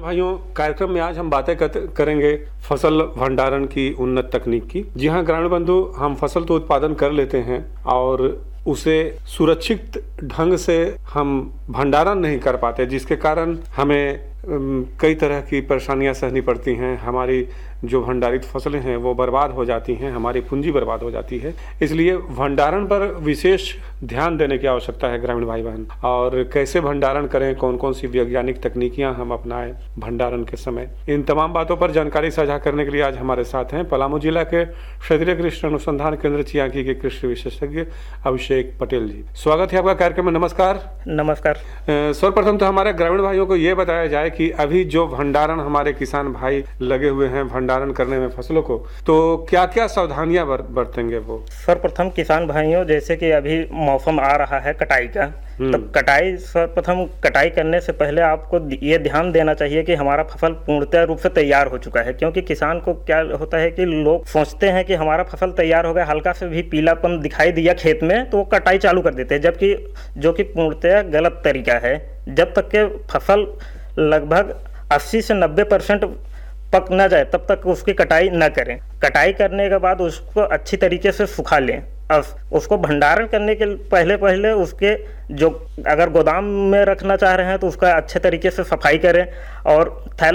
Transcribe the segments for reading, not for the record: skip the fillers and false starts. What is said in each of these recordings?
भाइयों, कार्यक्रम में आज हम बातें करेंगे फसल भंडारण की उन्नत तकनीक की। जी हाँ ग्रामीण बंधु, हम फसल तो उत्पादन कर लेते हैं और उसे सुरक्षित ढंग से हम भंडारण नहीं कर पाते, जिसके कारण हमें कई तरह की परेशानियां सहनी पड़ती हैं। हमारी जो भंडारित फसलें हैं वो बर्बाद हो जाती हैं, हमारी पूंजी बर्बाद हो जाती है। इसलिए भंडारण पर विशेष ध्यान देने की आवश्यकता है ग्रामीण भाई बहन। और कैसे भंडारण करें, कौन कौन सी वैज्ञानिक तकनीकियां हम अपनाएं भंडारण के समय, इन तमाम बातों पर जानकारी साझा करने के लिए आज हमारे साथ हैं पलामू जिला के क्षेत्रीय कृषि अनुसंधान केंद्र चियांकी के कृषि विशेषज्ञ अभिषेक पटेल जी। स्वागत है आपका कार्यक्रम में। नमस्कार। नमस्कार। सर्वप्रथम तो हमारे ग्रामीण भाइयों को ये बताया जाए कि अभी जो भंडारण हमारे किसान भाई लगे हुए हैं भंडारण करने में फसलों को, तो क्या क्या सावधानियां बरतेंगे वो? सर्वप्रथम किसान भाइयों, जैसे कि अभी मौसम आ रहा है कटाई का, तो सर्वप्रथम कटाई करने से पहले आपको ये ध्यान देना चाहिए कि हमारा फसल पूर्णतः रूप से तैयार हो चुका है। क्योंकि किसान को क्या होता है कि लोग सोचते हैं कि हमारा फसल तैयार हो गया, हल्का से भी पीलापन दिखाई दिया खेत में तो वो कटाई चालू कर देते हैं, जबकि जो कि पूर्णतः गलत तरीका है। जब तक के फसल लगभग 80 से 90% पक न जाए तब तक उसकी कटाई न करें। कटाई करने के बाद उसको अच्छी तरीके से सुखा लें। अब उसको भंडारण करने के पहले उसके जो अगर गोदाम में रखना चाह रहे हैं तो उसका अच्छे तरीके से सफाई करें। और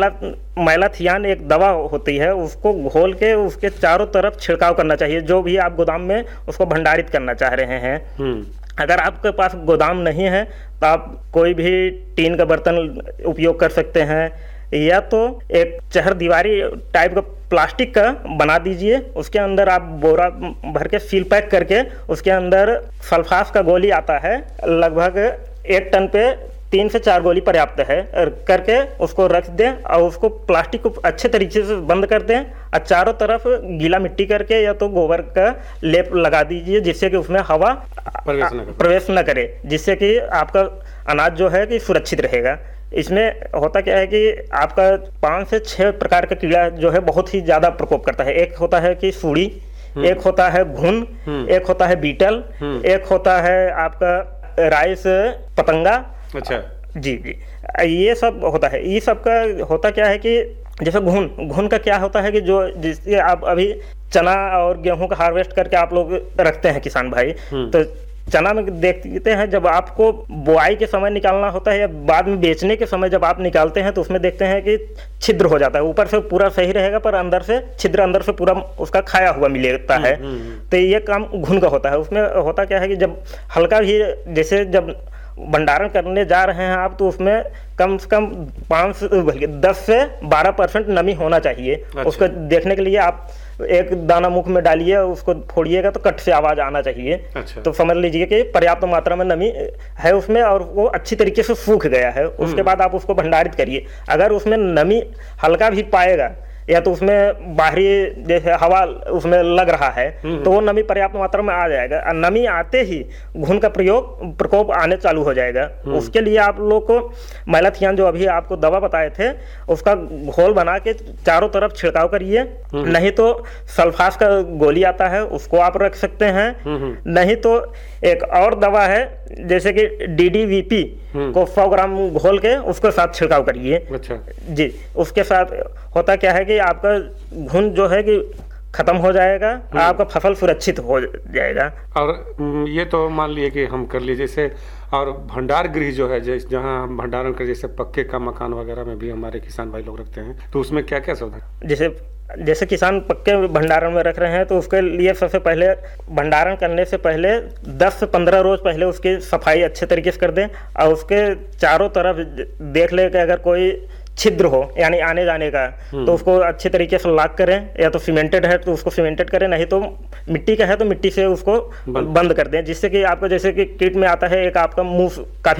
मैलाथियान एक दवा होती है, उसको घोल के उसके चारों तरफ छिड़काव करना चाहिए, जो भी आप गोदाम में उसको भंडारित करना चाह रहे हैं। अगर आपके पास गोदाम नहीं है तो आप कोई भी टीन का बर्तन उपयोग कर सकते हैं, या तो एक चहर दीवारी टाइप का प्लास्टिक का बना दीजिए, उसके अंदर आप बोरा भर के सील पैक करके उसके अंदर सल्फास का गोली आता है, लगभग 1 टन पे 3 से 4 गोली पर्याप्त है, करके उसको रख दें और उसको प्लास्टिक को अच्छे तरीके से बंद कर दें और चारों तरफ गीला मिट्टी करके या तो गोबर का लेप लगा दीजिए, जिससे कि उसमें हवा प्रवेश न करे, जिससे कि आपका अनाज जो है कि सुरक्षित रहेगा। इसमें होता क्या है कि आपका 5 से 6 प्रकार का कीड़ा जो है बहुत ही ज़्यादा प्रकोप करता है। एक होता है कि सूड़ी, एक होता है घुन, एक होता है बीटल, एक होता है आपका राइस पतंगा। अच्छा जी, ये सब होता है। ये सब का होता क्या है कि जैसे घुन का क्या होता है कि जो जिससे आप अभी चना और गेहूं का हार्वेस्ट करके आप लोग रखते हैं किसान भाई, तो चना में देखते हैं जब आपको बुआई के समय निकालना होता है या बाद में बेचने के समय जब आप निकालते हैं तो उसमें देखते हैं कि छिद्र हो जाता है। ऊपर से पूरा सही रहेगा पर अंदर से छिद्र, अंदर से पूरा उसका खाया हुआ मिलता है। तो ये काम घुन का होता है। उसमें होता क्या है कि जब हल्का भी, जैसे जब भंडारण करने जा रहे हैं आप, तो उसमें कम से कम 10 से 12% नमी होना चाहिए। अच्छा। उसको देखने के लिए आप एक दाना मुख में डालिए, उसको फोड़िएगा तो कट से आवाज आना चाहिए। अच्छा। तो समझ लीजिए कि पर्याप्त मात्रा में नमी है उसमें और वो अच्छी तरीके से सूख गया है। उसके बाद आप उसको भंडारित करिए। अगर उसमें नमी हल्का भी पाएगा या तो उसमें बाहरी जैसे हवा उसमें लग रहा है तो वो नमी पर्याप्त मात्रा में आ जाएगा। और नमी आते ही घुन का प्रकोप आने चालू हो जाएगा। उसके लिए आप लोग को मैलाथियान जो अभी आपको दवा बताए थे उसका घोल बना के चारों तरफ छिड़काव करिए। नहीं तो सल्फास का गोली आता है, उसको आप रख सकते हैं। नहीं तो एक और दवा है जैसे कि DDVP को 100 ग्राम घोल के उसके साथ छिड़काव करिए। अच्छा जी। उसके साथ होता क्या है कि आपका घुन जो है कि खत्म हो जाएगा, आपका फसल सुरक्षित हो जाएगा। और ये तो मान लिए कि हम कर लिए जैसे, और भंडार गृह जो है जहाँ हम भंडारण कर, जैसे पक्के का मकान वगैरह में भी हमारे किसान भाई लोग रखते हैं, तो उसमें क्या क्या सावधानी? जैसे किसान पक्के भंडारण में रख रहे हैं तो उसके लिए सबसे पहले भंडारण करने से पहले 10 से 15 रोज पहले उसकी सफाई अच्छे तरीके से कर दें और उसके चारों तरफ देख ले कि अगर कोई छिद्र हो यानी आने जाने का तो उसको अच्छे तरीके से लॉक करें, या तो सीमेंटेड है तो उसको सीमेंटेड करें, नहीं तो मिट्टी का है तो मिट्टी से उसको बंद कर दें, जिससे कि आपको जैसे कि किट में आता है एक आपका मुंह काफी